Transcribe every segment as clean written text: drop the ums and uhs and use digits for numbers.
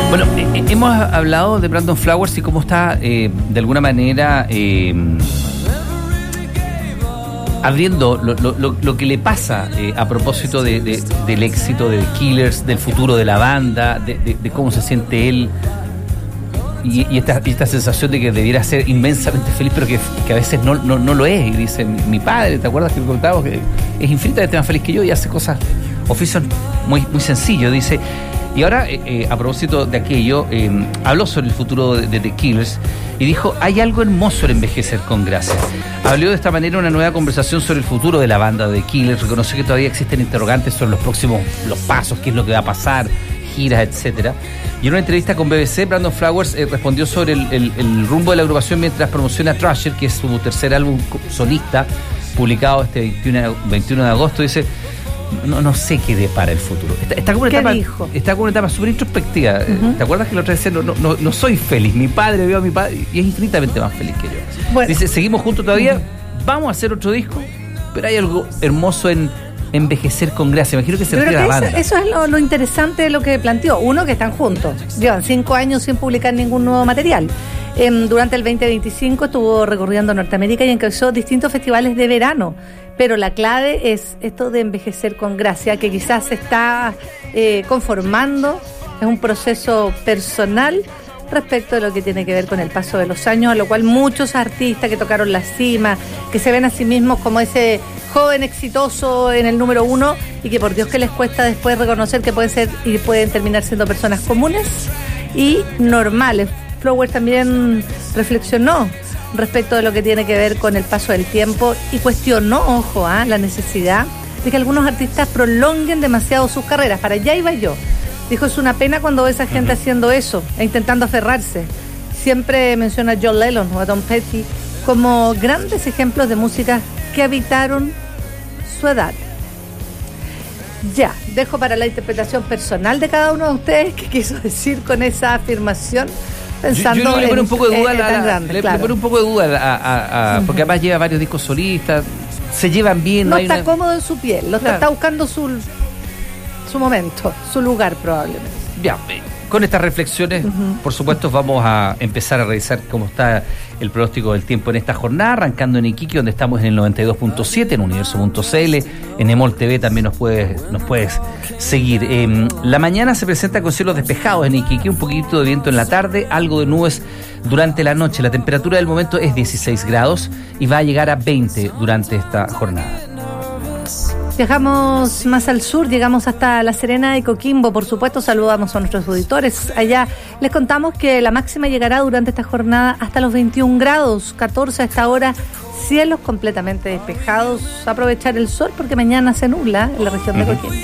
Bueno, hemos hablado de Brandon Flowers y cómo está de alguna manera abriendo lo que le pasa a propósito del éxito de The Killers, del futuro de la banda, de cómo se siente él y esta sensación de que debiera ser inmensamente feliz, pero que a veces no lo es. Y dice, mi padre, ¿te acuerdas que contábamos que es infinitamente más feliz que yo y hace cosas, oficios muy, muy sencillos? Dice. Y ahora, a propósito de aquello, habló sobre el futuro de The Killers y dijo, hay algo hermoso en envejecer con gracia. Habló de esta manera una nueva conversación sobre el futuro de la banda de The Killers, reconoció que todavía existen interrogantes sobre los pasos, qué es lo que va a pasar, giras, etcétera. Y en una entrevista con BBC, Brandon Flowers respondió sobre el rumbo de la agrupación mientras promociona Thrasher, que es su tercer álbum solista, publicado este 21 de agosto. Dice, no sé qué depara el futuro. Está como una etapa súper introspectiva. Uh-huh. ¿Te acuerdas que la otra vez decía, no soy feliz? Mi padre vio a mi padre y es infinitamente más feliz que yo. Bueno. Dice, seguimos juntos todavía, vamos a hacer otro disco, pero hay algo hermoso en envejecer con gracia. Me imagino que se refiere a la banda. Eso es lo interesante de lo que planteó. Uno, que están juntos. Llevan 5 años sin publicar ningún nuevo material. Durante el 2025 estuvo recorriendo Norteamérica y encabezó distintos festivales de verano. Pero la clave es esto de envejecer con gracia, que quizás se está conformando. Es un proceso personal respecto de lo que tiene que ver con el paso de los años, a lo cual muchos artistas que tocaron la cima, que se ven a sí mismos como ese joven exitoso en el número 1 y que por Dios que les cuesta después reconocer que pueden ser y pueden terminar siendo personas comunes y normales. Flowers también reflexionó respecto de lo que tiene que ver con el paso del tiempo y cuestionó, la necesidad de que algunos artistas prolonguen demasiado sus carreras. Para allá iba yo. Dijo, es una pena cuando ve a esa gente haciendo eso e intentando aferrarse. Siempre menciona a John Lennon o a Tom Petty como grandes ejemplos de música que habitaron su edad. Ya, dejo para la interpretación personal de cada uno de ustedes qué quiso decir con esa afirmación. Pensando yo le pone un poco de duda le pone un poco de duda porque además lleva varios discos solistas, se llevan bien. No está cómodo en su piel, está buscando su momento, su lugar probablemente. Ya, con estas reflexiones, por supuesto, vamos a empezar a revisar cómo está el pronóstico del tiempo en esta jornada, arrancando en Iquique, donde estamos en el 92.7, en universo.cl, en Emol TV también nos puedes seguir. La mañana se presenta con cielos despejados en Iquique, un poquito de viento en la tarde, algo de nubes durante la noche. La temperatura del momento es 16 grados y va a llegar a 20 durante esta jornada. Viajamos más al sur, llegamos hasta La Serena y Coquimbo. Por supuesto, saludamos a nuestros auditores. Allá les contamos que la máxima llegará durante esta jornada hasta los 21 grados, 14 a esta hora, cielos completamente despejados. Aprovechar el sol porque mañana se nubla en la región de Coquimbo.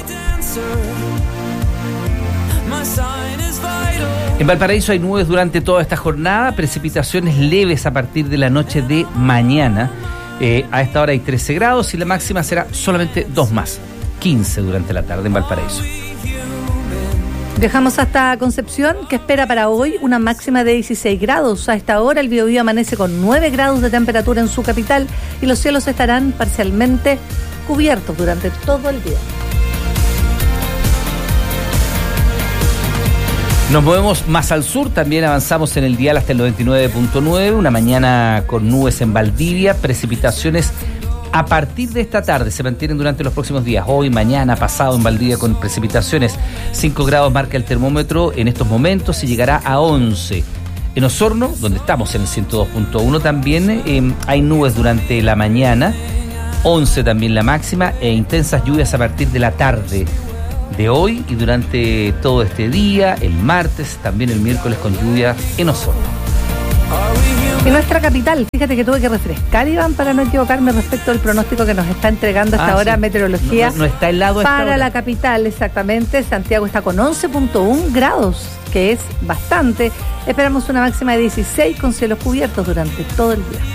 En Valparaíso hay nubes durante toda esta jornada, precipitaciones leves a partir de la noche de mañana. A esta hora hay 13 grados y la máxima será solamente 2 más, 15 durante la tarde en Valparaíso. Viajamos hasta Concepción, que espera para hoy una máxima de 16 grados. A esta hora el Biobío amanece con 9 grados de temperatura en su capital y los cielos estarán parcialmente cubiertos durante todo el día. Nos movemos más al sur, también avanzamos en el dial hasta el 99.9, una mañana con nubes en Valdivia, precipitaciones a partir de esta tarde se mantienen durante los próximos días, hoy, mañana, pasado en Valdivia con precipitaciones, 5 grados marca el termómetro en estos momentos y llegará a 11. En Osorno, donde estamos en el 102.1 también, hay nubes durante la mañana, 11 también la máxima e intensas lluvias a partir de la tarde de hoy y durante todo este día, el martes, también el miércoles con lluvias en Osorno. En nuestra capital, fíjate que tuve que refrescar, Iván, para no equivocarme respecto al pronóstico que nos está entregando hasta ahora meteorología. No está helado para la capital, exactamente. Santiago está con 11.1 grados, que es bastante. Esperamos una máxima de 16 con cielos cubiertos durante todo el día.